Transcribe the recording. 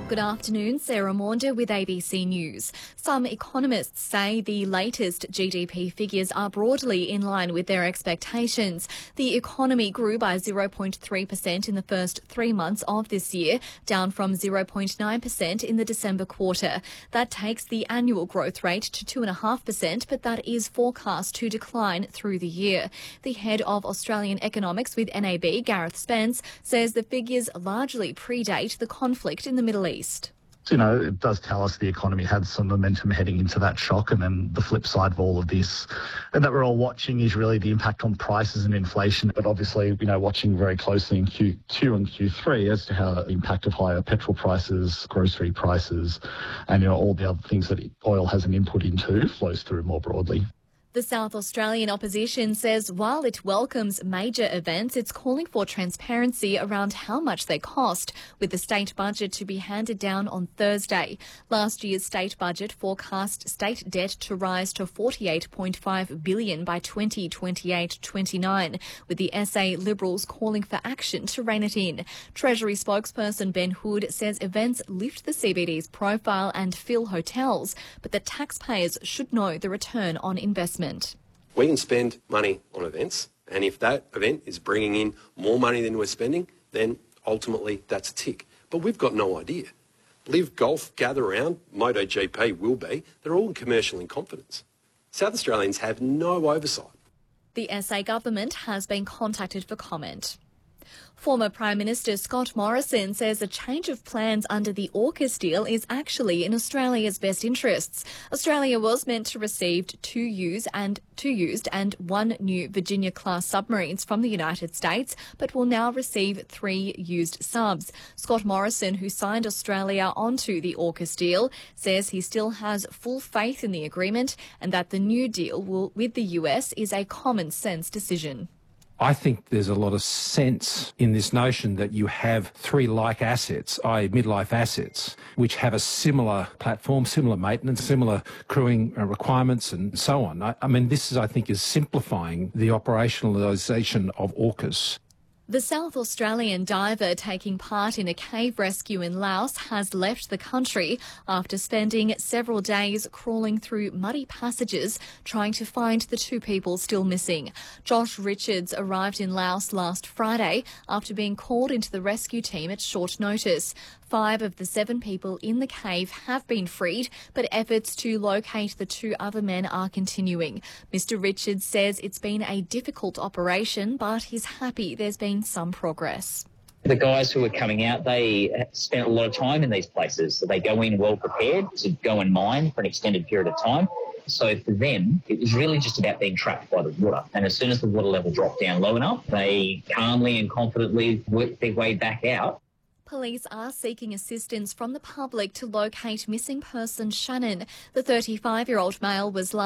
Good afternoon, Sarah Maunder with ABC News. Some economists say the latest GDP figures are broadly in line with their expectations. The economy grew by 0.3% in the first 3 months of this year, down from 0.9% in the December quarter. That takes the annual growth rate to 2.5%, but that is forecast to decline through the year. The head of Australian economics with NAB, Gareth Spence, says the figures largely predate the conflict in the Middle East. It does tell us the economy had some momentum heading into that shock, and then the flip side of all of this, and that we're all watching, is really the impact on prices and inflation. But obviously, watching very closely in Q2 and Q3 as to how the impact of higher petrol prices, grocery prices, and all the other things that oil has an input into flows through more broadly. The South Australian opposition says while it welcomes major events, it's calling for transparency around how much they cost, with the state budget to be handed down on Thursday. Last year's state budget forecast state debt to rise to $48.5 billion by 2028-29, with the SA Liberals calling for action to rein it in. Treasury spokesperson Ben Hood says events lift the CBD's profile and fill hotels, but that taxpayers should know the return on investment. We can spend money on events, and if that event is bringing in more money than we're spending, then ultimately that's a tick. But we've got no idea. Live Golf, Gather Round, MotoGP will be. They're all commercial in confidence. South Australians have no oversight. The SA government has been contacted for comment. Former Prime Minister Scott Morrison says a change of plans under the AUKUS deal is actually in Australia's best interests. Australia was meant to receive two used and one new Virginia-class submarines from the United States, but will now receive 3 used subs. Scott Morrison, who signed Australia onto the AUKUS deal, says he still has full faith in the agreement and that the new deal with the US is a common sense decision. I think there's a lot of sense in this notion that you have 3 like assets, i.e. midlife assets, which have a similar platform, similar maintenance, similar crewing requirements and so on. I mean, this is, I think, is simplifying the operationalisation of AUKUS. The South Australian diver taking part in a cave rescue in Laos has left the country after spending several days crawling through muddy passages trying to find the 2 people still missing. Josh Richards arrived in Laos last Friday after being called into the rescue team at short notice. 5 of the 7 people in the cave have been freed, but efforts to locate the 2 other men are continuing. Mr. Richards says it's been a difficult operation, but he's happy there's been some progress. The guys who are coming out, they spent a lot of time in these places. So they go in well prepared to go and mine for an extended period of time. So for them, it was really just about being trapped by the water. And as soon as the water level dropped down low enough, they calmly and confidently worked their way back out. Police are seeking assistance from the public to locate missing person Shannon. The 35-year-old male was